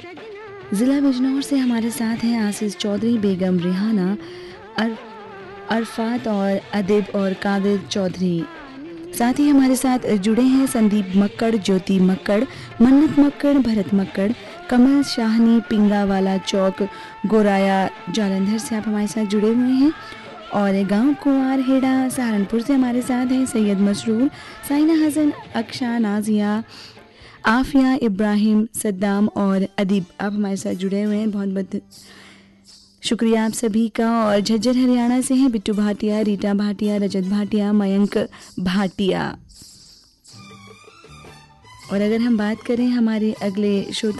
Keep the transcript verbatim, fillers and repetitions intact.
ज़िला बिजनौर से हमारे साथ हैं आशीष चौधरी, बेगम रिहाना, अर, अरफात और अदिब और कादिर चौधरी। साथ ही हमारे साथ जुड़े हैं संदीप मक्कड़, ज्योति मक्कड़, मन्नत मक्कड़, भरत मक्कड़, कमल शाहनी, पिंगावाला चौक, गोराया जालंधर से आप हमारे साथ जुड़े हुए हैं। और गांव कुंवार हेड़ा सहारनपुर से हमारे साथ हैं सैयद मसरूर, साइना हसन, अक्षा, नाजिया, आफिया, इब्राहिम, सद्दाम और अदीब आप हमारे साथ जुड़े हुए हैं। बहुत बहुत शुक्रिया आप सभी का। और झज्जर हरियाणा से हैं बिट्टू भाटिया, रीटा भाटिया, रजत भाटिया, मयंक भाटिया। और अगर हम बात करें हमारे अगले श्रोता